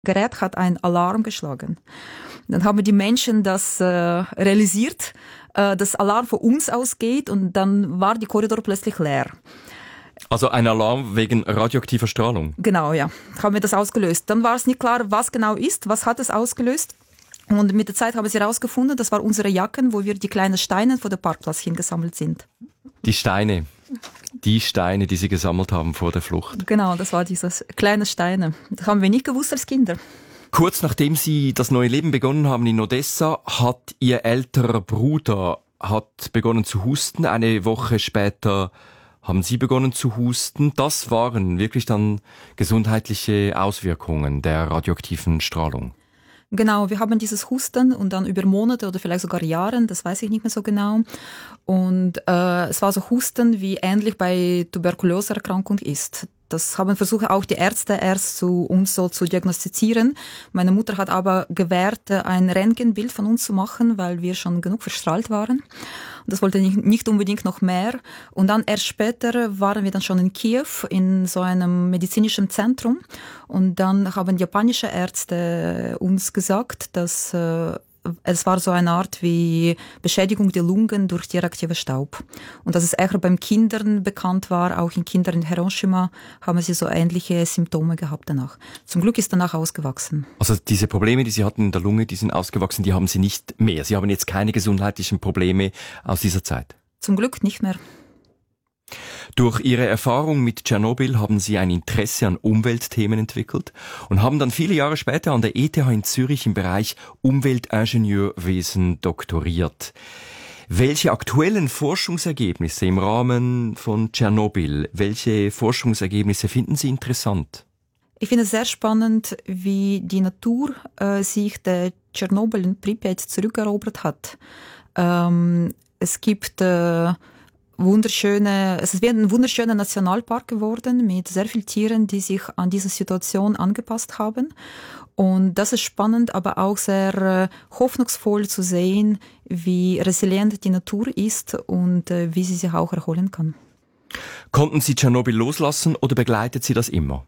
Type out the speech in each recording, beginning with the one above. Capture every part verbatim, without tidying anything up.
Gerät hat einen Alarm geschlagen. Dann haben die Menschen das äh, realisiert, äh, dass Alarm von uns ausgeht und dann war die Korridor plötzlich leer. Also ein Alarm wegen radioaktiver Strahlung? Genau, ja. Haben wir das ausgelöst. Dann war es nicht klar, was genau ist, was hat es ausgelöst. Und mit der Zeit haben sie herausgefunden, das waren unsere Jacken, wo wir die kleinen Steine vor dem Parkplatz hingesammelt sind. Die Steine. Die Steine, die Sie gesammelt haben vor der Flucht. Genau, das war dieses kleine Steine. Das haben wir nicht gewusst als Kinder. Kurz nachdem Sie das neue Leben begonnen haben in Odessa, hat Ihr älterer Bruder hat begonnen zu husten. Eine Woche später haben Sie begonnen zu husten. Das waren wirklich dann gesundheitliche Auswirkungen der radioaktiven Strahlung. Genau, wir haben dieses Husten und dann über Monate oder vielleicht sogar Jahre, das weiß ich nicht mehr so genau. Und äh, es war so Husten, wie ähnlich bei Tuberkuloseerkrankung ist. Das haben versucht auch die Ärzte erst zu uns so zu diagnostizieren. Meine Mutter hat aber gewährt, ein Röntgenbild von uns zu machen, weil wir schon genug verstrahlt waren. Und das wollte nicht unbedingt noch mehr. Und dann erst später waren wir dann schon in Kiew in so einem medizinischen Zentrum. Und dann haben japanische Ärzte uns gesagt, dass äh, es war so eine Art wie Beschädigung der Lungen durch die radioaktive Staub. Und dass es eher beim Kindern bekannt war, auch in Kindern in Hiroshima haben sie so ähnliche Symptome gehabt danach. Zum Glück ist danach ausgewachsen. Also diese Probleme, die Sie hatten in der Lunge, die sind ausgewachsen, die haben Sie nicht mehr. Sie haben jetzt keine gesundheitlichen Probleme aus dieser Zeit? Zum Glück nicht mehr. Durch Ihre Erfahrung mit Tschernobyl haben Sie ein Interesse an Umweltthemen entwickelt und haben dann viele Jahre später an der E T H in Zürich im Bereich Umweltingenieurwesen doktoriert. Welche aktuellen Forschungsergebnisse im Rahmen von Tschernobyl, welche Forschungsergebnisse finden Sie interessant? Ich finde es sehr spannend, wie die Natur äh, sich der Tschernobyl in Pripyat zurückerobert hat. Ähm, es gibt äh, wunderschöne, es ist wie ein wunderschöner Nationalpark geworden mit sehr vielen Tieren, die sich an diese Situation angepasst haben. Und das ist spannend, aber auch sehr äh, hoffnungsvoll zu sehen, wie resilient die Natur ist und äh, wie sie sich auch erholen kann. Konnten Sie Tschernobyl loslassen oder begleitet Sie das immer?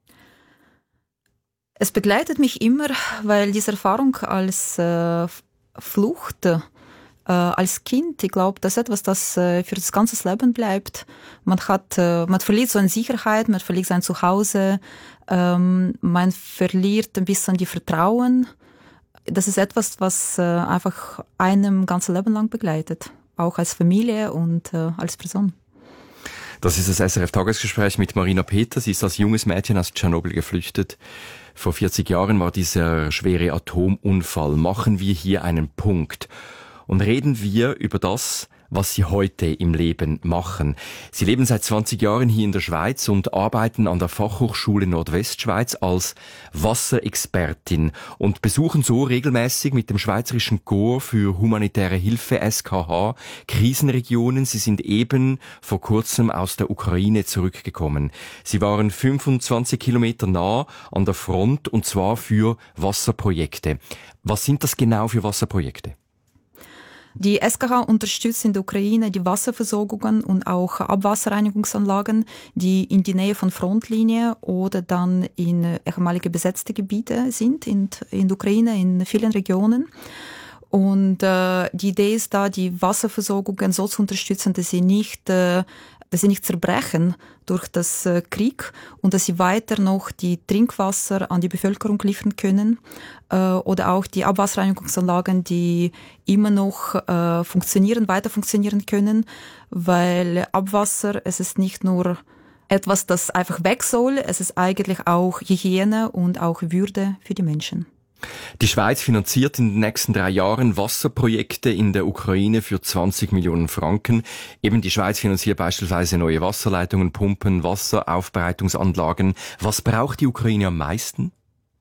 Es begleitet mich immer, weil diese Erfahrung als äh, Flucht Äh, als Kind, ich glaube, das ist etwas, das äh, für das ganze Leben bleibt. Man hat, äh, man verliert so eine Sicherheit, man verliert sein Zuhause, ähm, man verliert ein bisschen die Vertrauen. Das ist etwas, was äh, einfach einem ganze Leben lang begleitet, auch als Familie und äh, als Person. Das ist das S R F-Tagesgespräch mit Marina Peter. Sie ist als junges Mädchen aus Tschernobyl geflüchtet. Vor vierzig Jahren war dieser schwere Atomunfall. Machen wir hier einen Punkt und reden wir über das, was Sie heute im Leben machen. Sie leben seit zwanzig Jahren hier in der Schweiz und arbeiten an der Fachhochschule Nordwestschweiz als Wasserexpertin und besuchen so regelmäßig mit dem Schweizerischen Korps für humanitäre Hilfe S K H Krisenregionen. Sie sind eben vor kurzem aus der Ukraine zurückgekommen. Sie waren fünfundzwanzig Kilometer nah an der Front und zwar für Wasserprojekte. Was sind das genau für Wasserprojekte? Die S K H unterstützt in der Ukraine die Wasserversorgungen und auch Abwasserreinigungsanlagen, die in die Nähe von Frontlinie oder dann in ehemalige besetzte Gebiete sind, in, in der Ukraine, in vielen Regionen. Und äh, die Idee ist da, die Wasserversorgungen so zu unterstützen, dass sie nicht äh, dass sie nicht zerbrechen durch das äh, Krieg und dass sie weiter noch die Trinkwasser an die Bevölkerung liefern können äh, oder auch die Abwasserreinigungsanlagen, die immer noch äh, funktionieren, weiter funktionieren können, weil Abwasser, es ist nicht nur etwas, das einfach weg soll, es ist eigentlich auch Hygiene und auch Würde für die Menschen. Die Schweiz finanziert in den nächsten drei Jahren Wasserprojekte in der Ukraine für zwanzig Millionen Franken. Eben die Schweiz finanziert beispielsweise neue Wasserleitungen, Pumpen, Wasseraufbereitungsanlagen. Was braucht die Ukraine am meisten?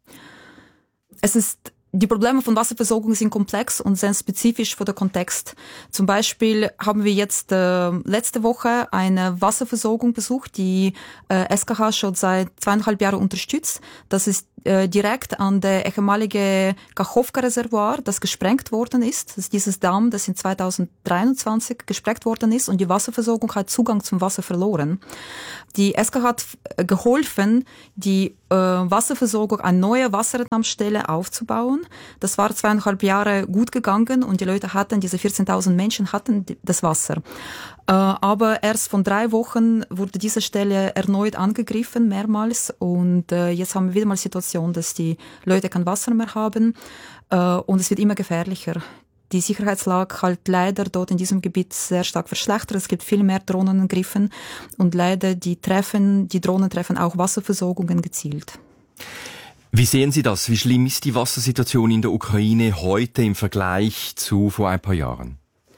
Es ist Die Probleme von Wasserversorgung sind komplex und sehr spezifisch für den Kontext. Zum Beispiel haben wir jetzt äh, letzte Woche eine Wasserversorgung besucht, die äh, S K H schon seit zweieinhalb Jahren unterstützt. Das ist äh, direkt an der ehemalige Kachowka-Reservoir, das gesprengt worden ist. Das ist dieses Damm, das in zweitausenddreiundzwanzig gesprengt worden ist und die Wasserversorgung hat Zugang zum Wasser verloren. Die S K H hat geholfen, die äh, Wasserversorgung, eine neue Wasserentnahmestelle aufzubauen. Das war zweieinhalb Jahre gut gegangen und die Leute hatten, diese vierzehntausend Menschen hatten das Wasser. Äh, aber erst von drei Wochen wurde diese Stelle erneut angegriffen, mehrmals. Und äh, jetzt haben wir wieder mal die Situation, dass die Leute kein Wasser mehr haben. Äh, und es wird immer gefährlicher. Die Sicherheitslage halt leider dort in diesem Gebiet sehr stark verschlechtert. Es gibt viel mehr Drohnenangriffen und leider die treffen, die Drohnen treffen auch Wasserversorgungen gezielt. Wie sehen Sie das? Wie schlimm ist die Wassersituation in der Ukraine heute im Vergleich zu vor ein paar Jahren?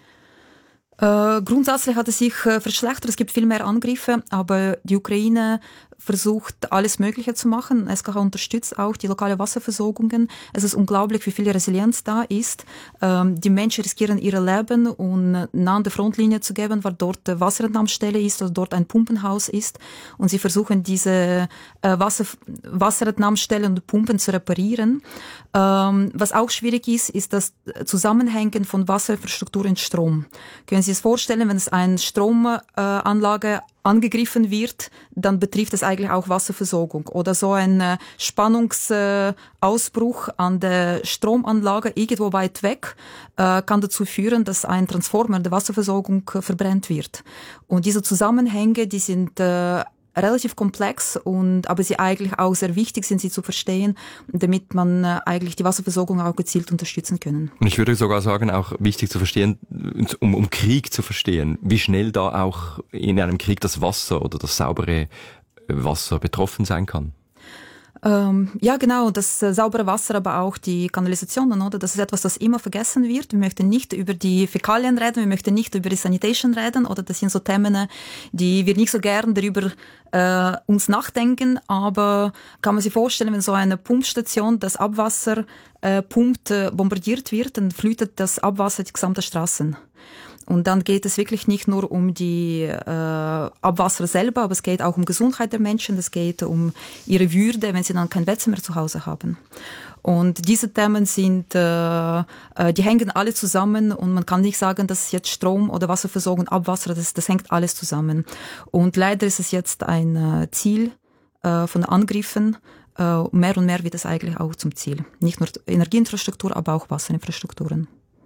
Äh, grundsätzlich hat es sich äh, verschlechtert. Es gibt viel mehr Angriffe, aber die Ukraine versucht, alles Mögliche zu machen. S K H unterstützt auch die lokale Wasserversorgungen. Es ist unglaublich, wie viel Resilienz da ist. Ähm, die Menschen riskieren ihre Leben, um nah an der Frontlinie zu geben, weil dort eine Wasserentnahmestelle ist oder dort ein Pumpenhaus ist. Und sie versuchen, diese äh, Wasser, Wasserentnahmestellen und Pumpen zu reparieren. Ähm, was auch schwierig ist, ist das Zusammenhängen von Wasserinfrastruktur und Strom. Können Sie sich vorstellen, wenn es eine Stromanlage äh, angegriffen wird, dann betrifft es eigentlich auch Wasserversorgung. Oder so ein Spannungsausbruch an der Stromanlage irgendwo weit weg äh, kann dazu führen, dass ein Transformer der Wasserversorgung verbrennt wird. Und diese Zusammenhänge, die sind äh, relativ komplex und aber sie eigentlich auch sehr wichtig sind, sie zu verstehen, damit man äh, eigentlich die Wasserversorgung auch gezielt unterstützen können. Und ich würde sogar sagen, auch wichtig zu verstehen, um, um Krieg zu verstehen, wie schnell da auch in einem Krieg das Wasser oder das saubere Wasser betroffen sein kann. Ähm, ja, genau, das äh, saubere Wasser, aber auch die Kanalisationen, oder? Das ist etwas, das immer vergessen wird. Wir möchten nicht über die Fäkalien reden, wir möchten nicht über die Sanitation reden, oder das sind so Themen, die wir nicht so gern darüber äh, uns nachdenken, aber kann man sich vorstellen, wenn so eine Pumpstation das Abwasser äh, pumpt, äh, bombardiert wird, dann flutet das Abwasser die gesamte Straßen. Und dann geht es wirklich nicht nur um die äh, Abwasser selber, aber es geht auch um Gesundheit der Menschen, es geht um ihre Würde, wenn sie dann kein Bett mehr zu Hause haben. Und diese Themen sind, äh, die hängen alle zusammen und man kann nicht sagen, dass jetzt Strom oder Wasserversorgung, Abwasser, das, das hängt alles zusammen. Und leider ist es jetzt ein äh, Ziel äh, von Angriffen. Äh, mehr und mehr wird es eigentlich auch zum Ziel. Nicht nur Energieinfrastruktur, aber auch Wasserinfrastrukturen.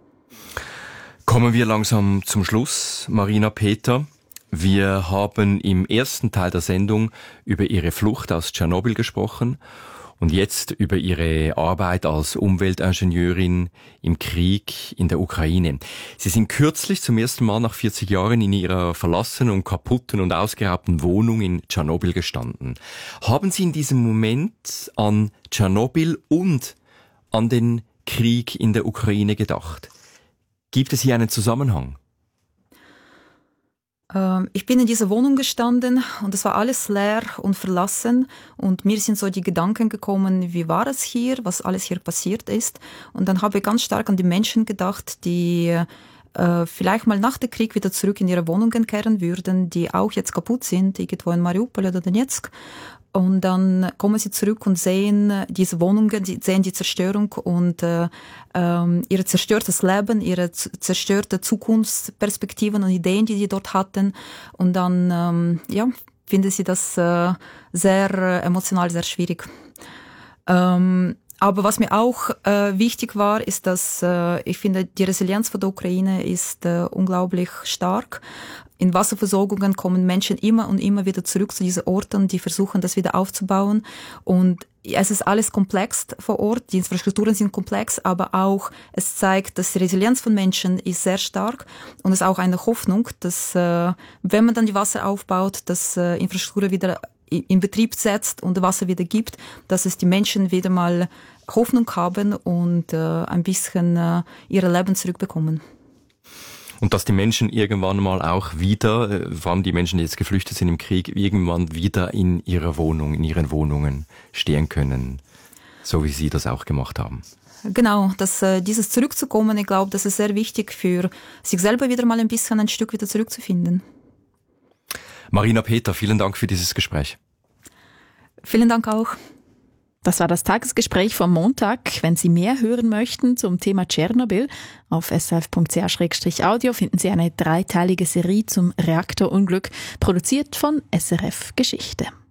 Kommen wir langsam zum Schluss. Marina Peter, wir haben im ersten Teil der Sendung über Ihre Flucht aus Tschernobyl gesprochen und jetzt über Ihre Arbeit als Umweltingenieurin im Krieg in der Ukraine. Sie sind kürzlich zum ersten Mal nach vierzig Jahren in Ihrer verlassenen und kaputten und ausgeraubten Wohnung in Tschernobyl gestanden. Haben Sie in diesem Moment an Tschernobyl und an den Krieg in der Ukraine gedacht? Gibt es hier einen Zusammenhang? Ähm, ich bin in dieser Wohnung gestanden und es war alles leer und verlassen und mir sind so die Gedanken gekommen, wie war es hier, was alles hier passiert ist. Und dann habe ich ganz stark an die Menschen gedacht, die äh, vielleicht mal nach dem Krieg wieder zurück in ihre Wohnungen kehren würden, die auch jetzt kaputt sind, irgendwo in Mariupol oder Donetsk. Und dann kommen sie zurück und sehen diese Wohnungen, die, sehen die Zerstörung und äh, ähm, ihr zerstörtes Leben, ihre z- zerstörte Zukunftsperspektiven und Ideen, die sie dort hatten. Und dann ähm, ja, finden sie das äh, sehr äh, emotional, sehr schwierig. Ähm, aber was mir auch äh, wichtig war, ist, dass äh, ich finde, die Resilienz von der Ukraine ist äh, unglaublich stark. In Wasserversorgungen kommen Menschen immer und immer wieder zurück zu diesen Orten, die versuchen, das wieder aufzubauen. Und es ist alles komplex vor Ort, die Infrastrukturen sind komplex, aber auch es zeigt, dass die Resilienz von Menschen ist sehr stark und es ist auch eine Hoffnung, dass äh, wenn man dann die Wasser aufbaut, dass äh, Infrastruktur wieder in Betrieb setzt und Wasser wieder gibt, dass es die Menschen wieder mal Hoffnung haben und äh, ein bisschen äh, ihre Leben zurückbekommen. Und dass die Menschen irgendwann mal auch wieder, vor allem die Menschen, die jetzt geflüchtet sind im Krieg, irgendwann wieder in ihrer Wohnung, in ihren Wohnungen stehen können, so wie Sie das auch gemacht haben. Genau, dass äh, dieses zurückzukommen, ich glaube, das ist sehr wichtig für sich selber wieder mal ein bisschen ein Stück wieder zurückzufinden. Marina Peter, vielen Dank für dieses Gespräch. Vielen Dank auch. Das war das Tagesgespräch vom Montag. Wenn Sie mehr hören möchten zum Thema Tschernobyl, auf s r f punkt c h slash audio finden Sie eine dreiteilige Serie zum Reaktorunglück, produziert von S R F Geschichte.